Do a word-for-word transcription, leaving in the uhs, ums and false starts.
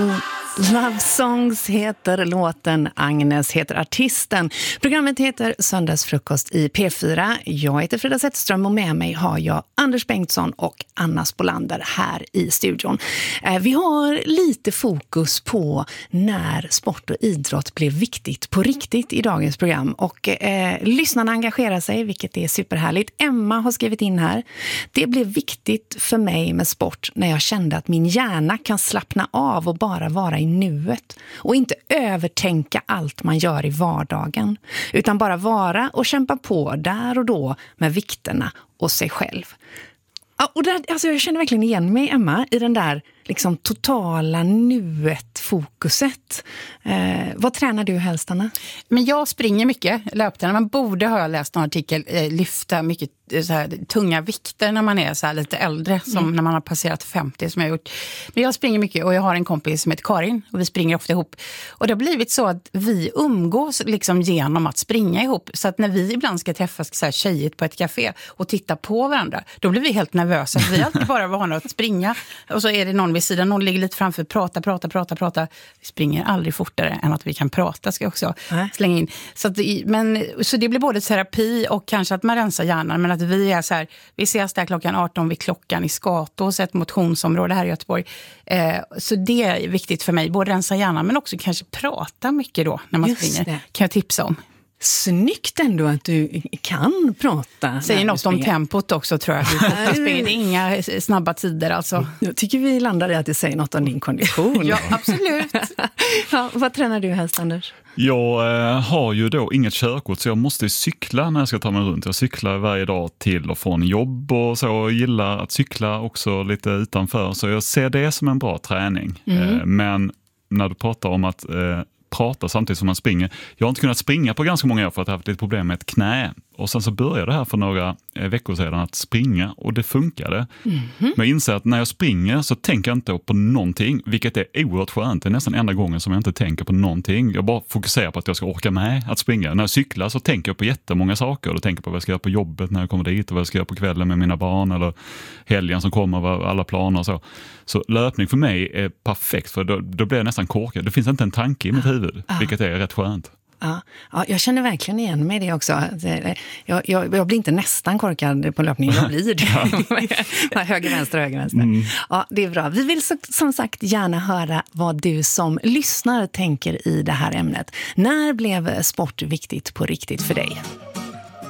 Love Songs heter låten, Agnes heter artisten. Programmet heter Söndagsfrukost i P fyra. Jag heter Frida Zetterström och med mig har jag Anders Bengtsson och Anna Spolander här i studion. Vi har lite fokus på när sport och idrott blev viktigt på riktigt i dagens program. Och eh, lyssnarna engagerar sig, vilket är superhärligt. Emma har skrivit in här. Det blev viktigt för mig med sport när jag kände att min hjärna kan slappna av och bara vara i nuet och inte övertänka allt man gör i vardagen, utan bara vara och kämpa på där och då med vikterna och sig själv. Ja, och där, alltså jag känner verkligen igen mig, Emma, i den där liksom totala nuet-fokuset. Eh, vad tränar du helst, Anna? Men jag springer mycket, löptränar. Man borde ha läst någon artikel, eh, lyfta mycket så här, tunga vikter när man är så här lite äldre, som mm. när man har passerat femtio som jag har gjort. Men jag springer mycket och jag har en kompis som heter Karin och vi springer ofta ihop. Och det har blivit så att vi umgås liksom genom att springa ihop. Så att när vi ibland ska träffas så här tjejigt på ett café och titta på varandra, då blir vi helt nervösa. För vi är alltid bara vana att springa och så är det någon vid sidan, någon ligger lite framför, prata, prata, prata, prata. Vi springer aldrig fortare än att vi kan prata, ska jag också äh. slänga in. Så, att, men, så det blir både terapi och kanske att man rensar hjärnan, men att vi är så här, vi ses där klockan arton vid klockan i Skatås, ett motionsområde här i Göteborg. Eh, så det är viktigt för mig, både rensa hjärnan men också kanske prata mycket då när man Just springer. Det. Kan jag tipsa om. Snyggt ändå att du kan prata. Säger något om tempot också, tror jag. Det är inga snabba tider alltså. Jag tycker vi landar i att det säger något om din kondition. Ja, absolut. Ja, vad tränar du helst, Anders? Jag eh, har ju då inget körkort, så jag måste cykla när jag ska ta mig runt. Jag cyklar varje dag till och från jobb och så. Jag gillar att cykla också lite utanför, så jag ser det som en bra träning. Mm. Eh, men när du pratar om att eh, prata samtidigt som man springer. Jag har inte kunnat springa på ganska många år för att jag har haft lite problem med ett knä. Och sen så började det här för några veckor sedan att springa och det funkade. Mm-hmm. Men jag inser att när jag springer så tänker jag inte på någonting, vilket är oerhört skönt. Det är nästan enda gången som jag inte tänker på någonting. Jag bara fokuserar på att jag ska orka med att springa. När jag cyklar så tänker jag på jättemånga saker. Jag tänker på vad jag ska göra på jobbet när jag kommer dit och vad jag ska göra på kvällen med mina barn eller helgen som kommer, alla planer och så. Så löpning för mig är perfekt, för då, då blir jag nästan korkad. Det finns inte en tanke i mitt huvud, ah. vilket är rätt skönt. Ja, ja, jag känner verkligen igen mig det också. Jag, jag, jag blir inte nästan korkad på löpningen, jag blir det. Ja. höger, vänster, höger, vänster. Mm. Ja, det är bra. Vi vill så, som sagt gärna höra vad du som lyssnar tänker i det här ämnet. När blev sport viktigt på riktigt för dig?